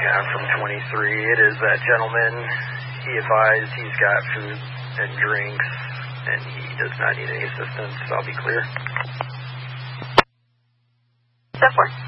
from 23. It is that gentleman. He advised he's got food and drinks, and he does not need any assistance. I'll be clear. Step 4.